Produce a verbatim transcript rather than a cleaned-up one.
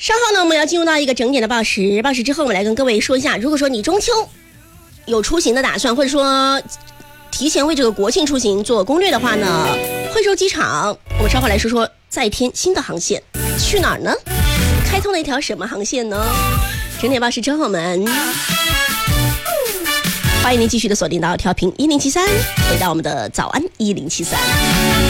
稍后呢，我们要进入到一个整点的报时，报时之后我们来跟各位说一下，如果说你中秋有出行的打算，或者说提前为这个国庆出行做攻略的话呢，惠州机场我们稍后来说说再添新的航线，去哪儿呢？开通了一条什么航线呢？整点报时之后我们欢迎您继续的锁定到调频一零七三，回到我们的早安一零七三。